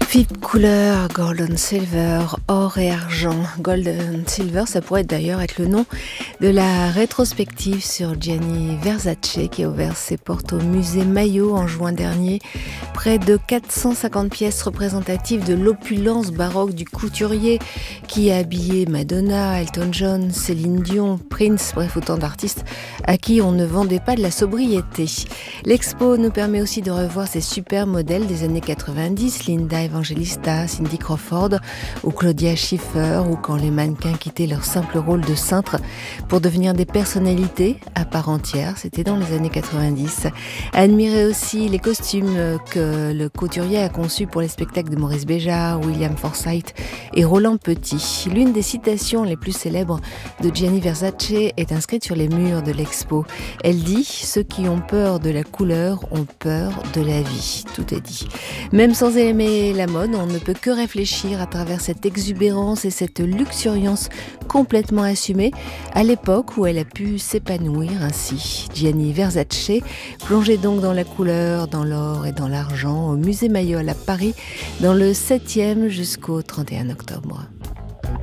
Vive couleur, gold and silver, or et argent. Gold and silver, ça pourrait d'ailleurs être le nom de la rétrospective sur Gianni Versace qui a ouvert ses portes au musée Maillot en juin dernier. Près de 450 pièces représentatives de l'opulence baroque du couturier qui a habillé Madonna, Elton John, Céline Dion, Prince, bref autant d'artistes à qui on ne vendait pas de la sobriété. L'expo nous permet aussi de revoir ces super modèles des années 90, Linda Evangelista, Cindy Crawford ou Claudia Schiffer, ou quand les mannequins quittaient leur simple rôle de cintre pour devenir des personnalités à part entière, c'était dans les années 90. Admirer aussi les costumes que le couturier a conçus pour les spectacles de Maurice Béjart, William Forsythe et Roland Petit. L'une des citations les plus célèbres de Gianni Versace est inscrite sur les murs de l'expo. Elle dit « Ceux qui ont peur de la couleur ont peur de la vie ». Tout est dit. Même sans aimer la mode, on ne peut que réfléchir à travers cette exubérance et cette luxuriance complètement assumée à l'époque où elle a pu s'épanouir ainsi. Gianni Versace, plongé donc dans la couleur, dans l'or et dans l'argent au musée Maillot à Paris dans le 7e jusqu'au 31 octobre.